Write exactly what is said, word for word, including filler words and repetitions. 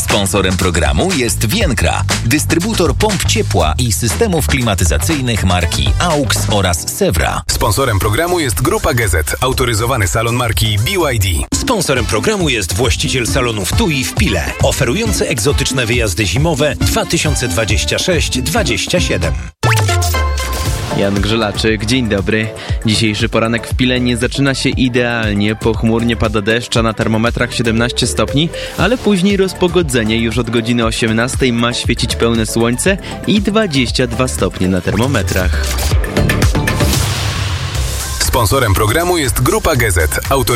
Sponsorem programu jest Vienkra, dystrybutor pomp ciepła i systemów klimatyzacyjnych marki AUX oraz Sewra. Sponsorem programu jest Grupa G Z, autoryzowany salon marki B Y D. Sponsorem programu jest właściciel salonów Tu i w Pile, oferujący egzotyczne wyjazdy zimowe dwa tysiące dwadzieścia sześć dwadzieścia siedem. Jan Grzelaczyk, dzień dobry. Dzisiejszy poranek w Pilenie zaczyna się idealnie. Pochmurnie pada deszcz, a na termometrach siedemnaście stopni, ale później rozpogodzenie. Już od godziny osiemnastej ma świecić pełne słońce i dwadzieścia dwa stopnie na termometrach. Sponsorem programu jest Grupa G Z, autoryzowana